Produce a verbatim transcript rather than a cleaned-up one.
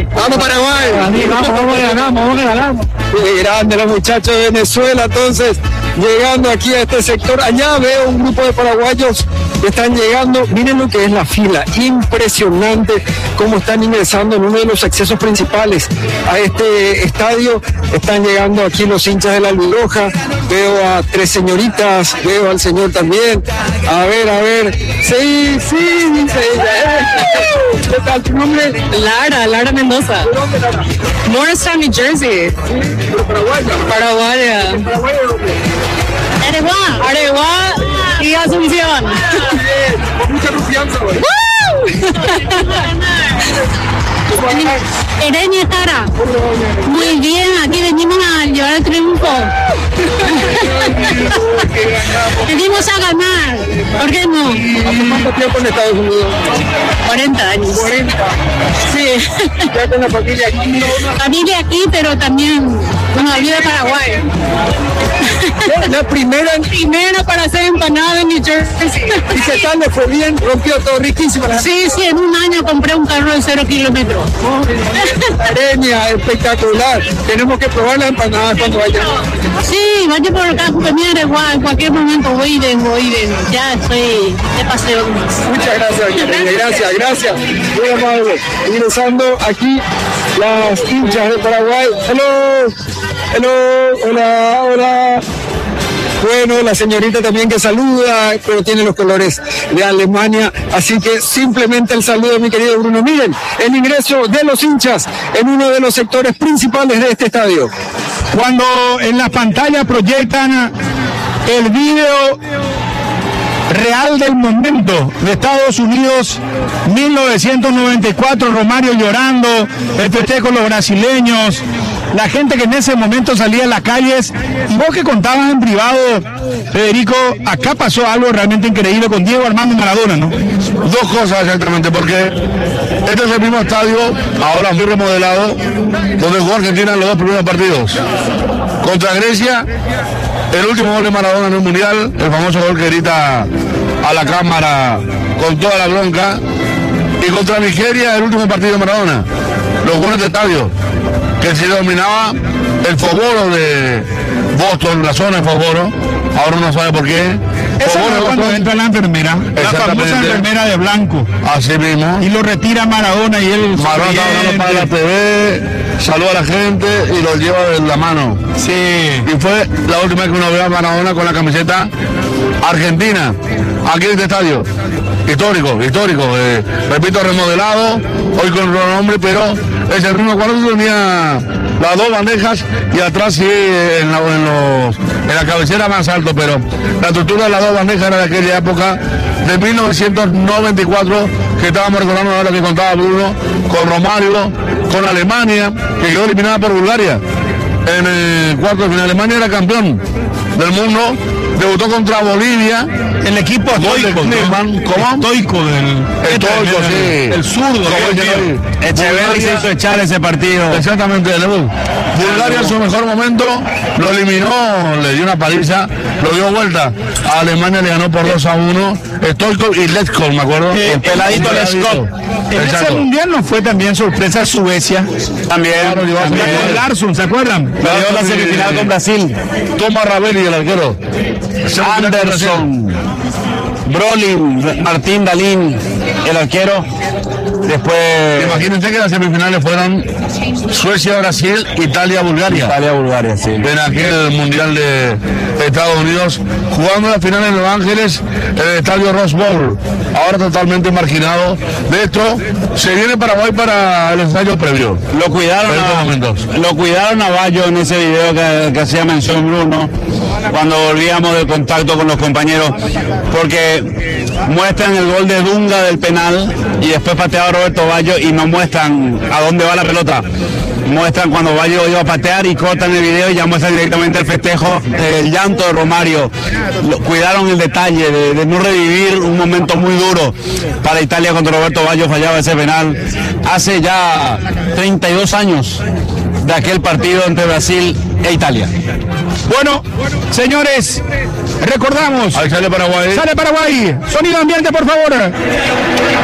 Vamos Paraguay. Vamos, vamos, ganamos, vamos, ganamos. Qué grande los muchachos de Venezuela, entonces, llegando aquí a este sector. Allá veo un grupo de paraguayos que están llegando. Miren lo que es la fila, impresionante cómo están ingresando en uno de los accesos principales a este estadio. Están llegando aquí los hinchas de la Albiroja. Veo a tres señoritas, veo al señor también. A ver, a ver. Sí, sí, dice ella. ¿Qué tal tu nombre? Lara, Lara Mendoza. ¿De dónde, Lara? Morristown, New Jersey. Paraguaya. Paraguaya. ¿Paraguaya o dónde? Areguá. Areguá y Asunción. Con mucha confianza, güey. Ereña Tara. Muy bien, aquí venimos a llevar el triunfo. Venimos a ganar. ¿Por qué no? ¿Hace cuánto tiempo en Estados Unidos? cuarenta años. cuarenta. Sí. Ya con la familia aquí. Familia aquí, pero también nos ayuda Paraguay. La primera en... Primero para hacer empanada en New Jersey. ¿Y qué tal? ¿Le fue bien? Rompió todo riquísimo. Sí, sí, en un año compré un carro de cero kilómetros. Areña, espectacular. Tenemos que probar las empanadas cuando vayamos. Sí, vaya por acá, venir igual, en cualquier momento voy y vengo, voy y vengo. Ya estoy de paseo. Muchas gracias, Areña. Gracias, gracias. Muy amable. Ingresando aquí las hinchas de Paraguay. Hello. Hello. Hola, hola. Bueno, la señorita también que saluda, pero tiene los colores de Alemania, así que simplemente el saludo, mi querido Bruno. Miren, el ingreso de los hinchas en uno de los sectores principales de este estadio. Cuando en la pantalla proyectan el video real del momento de Estados Unidos, mil novecientos noventa y cuatro, Romario llorando, el festejo con los brasileños, la gente que en ese momento salía a las calles, y vos que contabas en privado, Federico, acá pasó algo realmente increíble con Diego Armando Maradona, ¿no? Dos cosas exactamente, porque este es el mismo estadio, ahora muy remodelado, donde jugó Argentina en los dos primeros partidos. Contra Grecia, el último gol de Maradona en el Mundial, el famoso gol que grita a la cámara con toda la bronca. Y contra Nigeria, el último partido de Maradona, los goles de estadio, que se dominaba el Foboro de Boston, la zona de Foboro, ahora no sabe por qué. Esa es cuando entra la enfermera, la famosa enfermera de blanco. Así mismo. Y lo retira Maradona y él... Maradona está hablando para la T V, saluda a la gente y lo lleva de la mano. Sí. Y fue la última vez que uno vio a Maradona con la camiseta argentina, aquí en este estadio. Histórico, histórico. Eh, repito, remodelado, hoy con otro nombre, pero es el mismo cuadro. Tenía las dos bandejas y atrás sí en la, en los, en la cabecera más alto, pero la estructura de las dos bandejas era de aquella época de mil novecientos noventa y cuatro, que estábamos recordando ahora que contaba Bruno, con Romario, con Alemania, que quedó eliminada por Bulgaria en el cuarto de final. Alemania era campeón del mundo, debutó contra Bolivia. El equipo estoico, ¿cómo? Estoico del... Estoico, sí. El zurdo. Echeverri se hizo echar ese partido. Exactamente. Bulgaria en su mejor momento lo eliminó, le dio una paliza, lo dio vuelta. A Alemania le ganó por dos a uno. Estoico y Letskov, me acuerdo. Eh, el peladito Letskov. En ese mundial no fue también sorpresa Suecia. También. Claro, también. Con Larsson, ¿se acuerdan? Perdió la semifinal con Brasil. Toma Ravelli, el arquero. Anderson, Brolin, Martín Dalín, el arquero. Después... Imagínense que las semifinales fueron Suecia, Brasil, Italia, Bulgaria. Italia, Bulgaria, sí. En aquel mundial de Estados Unidos, jugando la final en Los Ángeles, en el estadio Rose Bowl. Ahora totalmente marginado. De esto, se viene Paraguay para el ensayo previo. Lo cuidaron, a, lo cuidaron a Bayo en ese video que, que hacía mención Bruno, cuando volvíamos del contacto con los compañeros, porque muestran el gol de Dunga del penal y después pateaba Roberto Bayo y no muestran a dónde va la pelota. Muestran cuando Bayo iba a patear y cortan el video y ya muestran directamente el festejo, el llanto de Romario. Lo, cuidaron el detalle de, de no revivir un momento muy duro para Italia cuando Roberto Bayo fallaba ese penal hace ya treinta y dos años de aquel partido entre Brasil e Italia. Bueno, señores, recordamos. Ahí sale Paraguay. Sale Paraguay. Sonido ambiente, por favor.